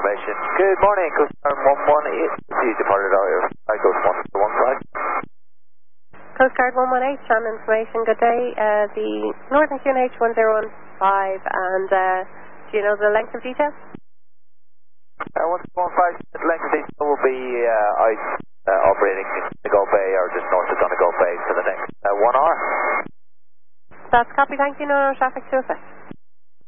information. Good morning, Coast Guard 118. You departed earlier. I go to 115. Coast Guard 118, on information. Good day. The Northern QNH 1015, and do you know the length of detail? 115, length of detail will be ice operating in Donegal Bay or just north of Donegal Bay for the next 1 hour. That's copy. Thank you. No traffic to effect.